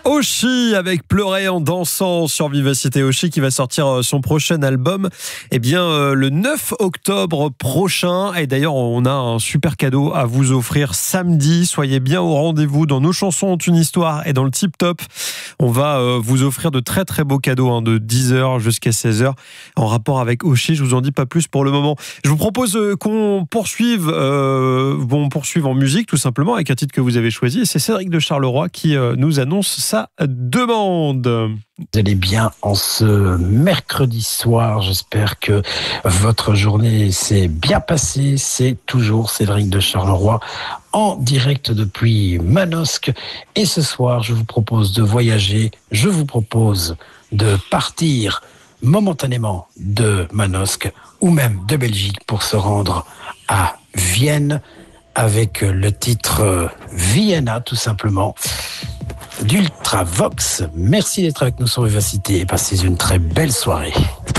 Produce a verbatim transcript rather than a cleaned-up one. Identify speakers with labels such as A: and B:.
A: Oshi avec Pleurer en dansant sur Vivacité. Oshi qui va sortir son prochain album eh bien, euh, le neuf octobre prochain. Et d'ailleurs, on a un super cadeau à vous offrir samedi. Soyez bien au rendez-vous dans Nos chansons ont une histoire et dans le Tip Top. On va euh, vous offrir de très très beaux cadeaux hein, de dix heures jusqu'à seize heures en rapport avec Oshi. Je vous en dis pas plus pour le moment. Je vous propose euh, qu'on poursuive, euh, bon, poursuive en musique tout simplement avec un titre que vous avez choisi. Et c'est Cédric de Charleroi qui euh, nous annonce sa demande.
B: Vous allez bien en ce mercredi soir. J'espère que votre journée s'est bien passée. C'est toujours Cédric de Charleroi en direct depuis Manosque. Et ce soir, je vous propose de voyager. Je vous propose de partir momentanément de Manosque ou même de Belgique pour se rendre à Vienne avec le titre Vienna tout simplement d'Ultravox. Merci d'être avec nous sur Vivacité et passez une très belle soirée.